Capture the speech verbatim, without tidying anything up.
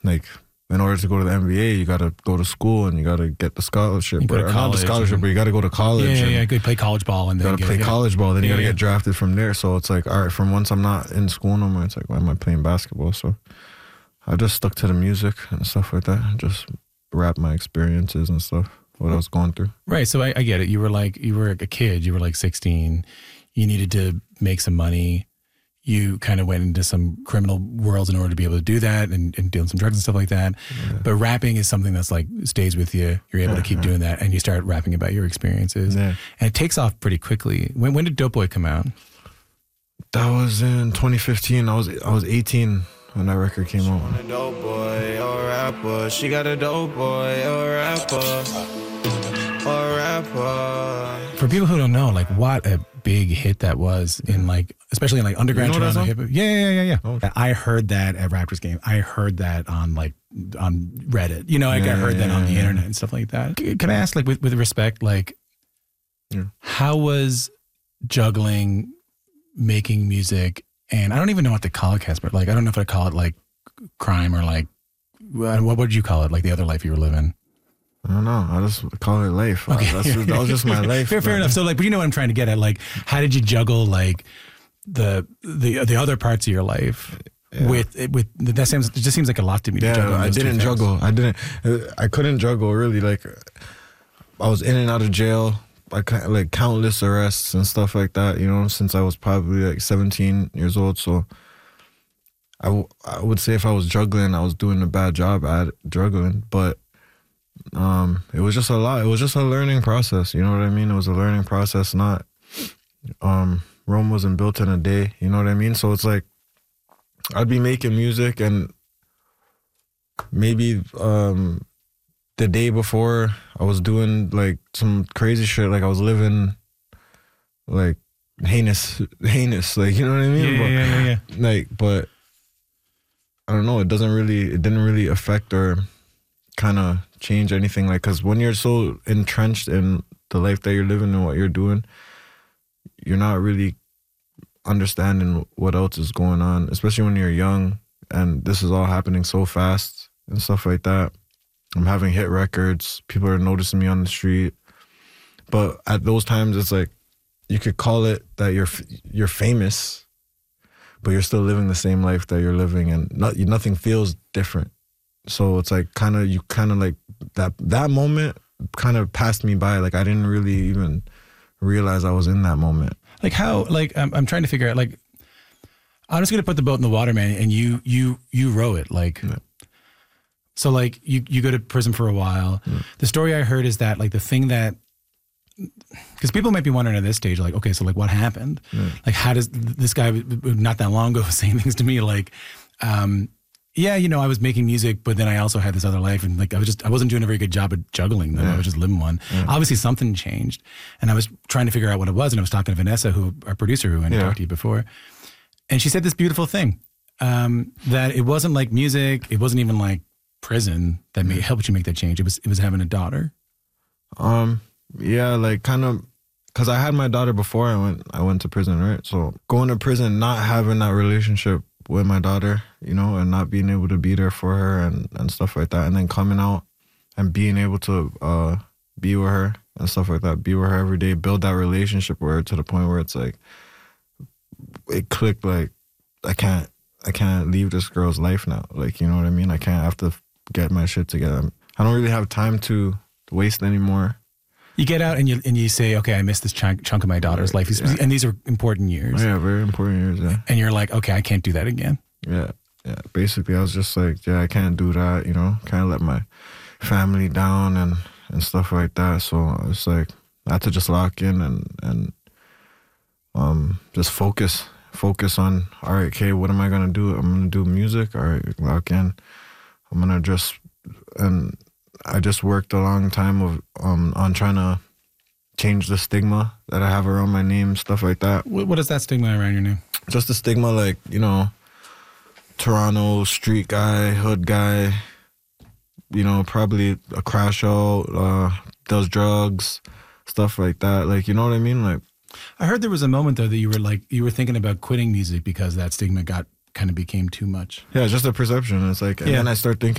like in order to go to the N B A, you got to go to school and you got to get the scholarship. You go to or, not the scholarship, and, but you got to go to college. Yeah, yeah, and yeah. Go play college ball and then you got to play yeah. college ball. Then yeah, you got to yeah. get drafted from there. So it's like, all right, from once I'm not in school no more, it's like, why am I playing basketball? So I just stuck to the music and stuff like that. Just rap my experiences and stuff, what I was going through. Right. So I, I get it. You were like, you were a kid. You were like sixteen. You needed to make some money. You kind of went into some criminal worlds in order to be able to do that and, and doing some drugs and stuff like that. Yeah. But rapping is something that's like stays with you. You're able yeah, to keep yeah. doing that and you start rapping about your experiences. Yeah. And it takes off pretty quickly. When when did Dope Boy come out? That was in twenty fifteen. I was I was eighteen when that record came She out. want a dope boy or rapper. She got a dope boy or rapper. Or rapper. For people who don't know, like what a big hit that was in like, especially in like underground You know Toronto hip hop. Yeah, yeah, yeah, yeah. Oh. I heard that at Raptors game. I heard that on like on Reddit. You know, like Yeah, I heard yeah, that on the yeah. internet and stuff like that. C- Can I ask, like, with with respect, like, Yeah. how was juggling, making music, and I don't even know what to call it, Casper. Like, I don't know if I call it like crime or like what what would you call it? Like the other life you were living. I don't know. I just call it life. Okay. That's just, that was just my life. fair, fair man. enough. So, like, but you know what I'm trying to get at. Like, how did you juggle like the the the other parts of your life Yeah. with with that? Seems it just seems like a lot to me. Yeah, to juggle I those two didn't things. juggle. I didn't. I couldn't juggle really. Like, I was in and out of jail. I ca- like countless arrests and stuff like that. You know, since I was probably like seventeen years old. So, I, w- I would say if I was juggling, I was doing a bad job at juggling. But um, it was just a lot. It was just a learning process. You know what I mean? It was a learning process. Not um, Rome wasn't built in a day. You know what I mean? So it's like I'd be making music and maybe um, the day before I was doing like some crazy shit. Like I was living like heinous, heinous. Like, you know what I mean? Yeah, but, yeah, yeah, yeah. Like, but I don't know. It doesn't really, it didn't really affect or kind of change anything. Like, cause when you're so entrenched in the life that you're living and what you're doing, you're not really understanding what else is going on, especially when you're young and this is all happening so fast and stuff like that. I'm having hit records. People are noticing me on the street. But at those times, it's like, you could call it that you're you're famous, but you're still living the same life that you're living, and not, nothing feels different. So it's like kind of, you kind of like, that that moment kind of passed me by. Like I didn't really even realize I was in that moment. Like how, like I'm, I'm trying to figure out, like, I'm just going to put the boat in the water, man, and you you you row it. Like, Yeah. so like you, you go to prison for a while. Yeah. The story I heard is that like the thing that, because people might be wondering at this stage, like, okay, so like what happened? Yeah. Like how does this guy not that long ago was saying things to me like, um, yeah, you know, I was making music, but then I also had this other life, and like I was just, I wasn't doing a very good job at juggling them. Yeah. I was just living one. Yeah. Obviously, something changed, and I was trying to figure out what it was. And I was talking to Vanessa, who our producer, who I Yeah. talked to you before, and she said this beautiful thing, um, that it wasn't like music, it wasn't even like prison that made, helped you make that change. It was it was having a daughter. Um, yeah, like kind of, cause I had my daughter before I went, I went to prison, right? So going to prison, not having that relationship with my daughter, you know, and not being able to be there for her and, and stuff like that. And then coming out and being able to uh, be with her and stuff like that, be with her every day, build that relationship with her to the point where it's like, it clicked, like, I can't, I can't leave this girl's life now. Like, you know what I mean? I can't have to get my shit together. I don't really have time to waste anymore. You get out and you and you say, okay, I missed this chunk, chunk of my daughter's life, Yeah. and these are important years. Yeah, very important years, yeah. And you're like, okay, I can't do that again. Yeah, yeah. Basically, I was just like, yeah, I can't do that, you know? Can't let my family down and, and stuff like that. So it's like, I had to just lock in and, and um, just focus. Focus on, all right, okay, what am I going to do? I'm going to do music. All right, lock in. I'm going to just, and I just worked a long time of um, on trying to change the stigma that I have around my name, stuff like that. What, what is that stigma around your name? Just the stigma, like, you know, Toronto street guy, hood guy, you know, probably a crash out, uh, does drugs, stuff like that. Like, you know what I mean? Like, I heard there was a moment though that you were like, you were thinking about quitting music because that stigma got kind of became too much. yeah, just a perception. It's like, and Yeah. then I start thinking,